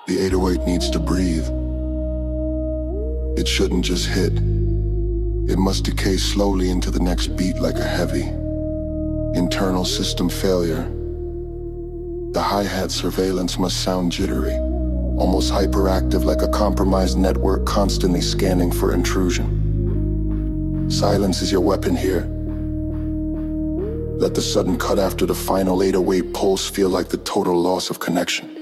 The 808 needs to breathe. It shouldn't just hit. It must decay slowly into the next beat like a heavy internal system failure. The hi-hat surveillance must sound jittery, almost hyperactive like a compromised network constantly scanning for intrusion. Silence is your weapon here. Let the sudden cut after the final 808 pulse feel like the total loss of connection.